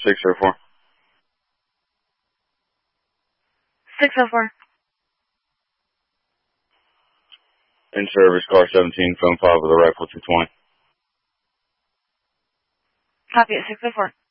604. 604. In service, car 17, phone 5 with a rifle 220. Copy at 604.